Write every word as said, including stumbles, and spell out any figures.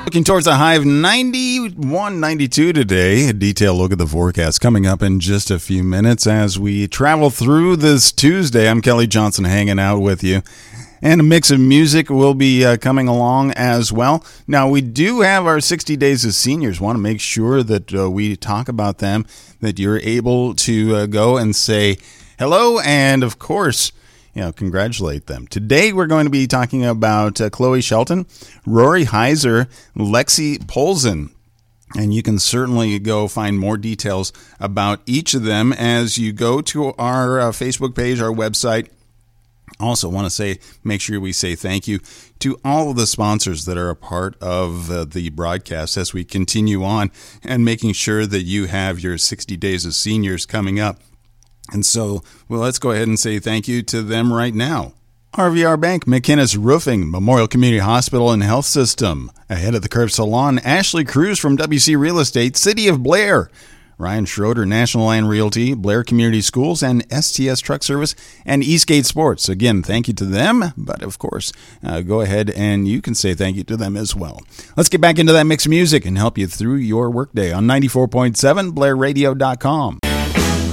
Looking towards a high of ninety-one, ninety-two today. A detailed look at the forecast coming up in just a few minutes as we travel through this Tuesday. I'm Kelly Johnson hanging out with you. And a mix of music will be uh, coming along as well. Now, we do have our sixty Days of Seniors. Want to make sure that uh, we talk about them, that you're able to uh, go and say hello and, of course, you know, congratulate them. Today, we're going to be talking about uh, Chloe Shelton, Rory Heiser, Lexi Polzin. And you can certainly go find more details about each of them as you go to our uh, Facebook page, our website. Also want to say, make sure we say thank you to all of the sponsors that are a part of uh, the broadcast as we continue on and making sure that you have your sixty Days of Seniors coming up. And so, well, let's go ahead and say thank you to them right now. R V R Bank, McInnes Roofing, Memorial Community Hospital and Health System, Ahead of the Curve Salon, Ashley Cruz from W C Real Estate, City of Blair, Ryan Schroeder, National Land Realty, Blair Community Schools, and S T S Truck Service, and Eastgate Sports. Again, thank you to them, but of course, uh, go ahead and you can say thank you to them as well. Let's get back into that mix of music and help you through your workday on ninety-four point seven Blair Radio dot com.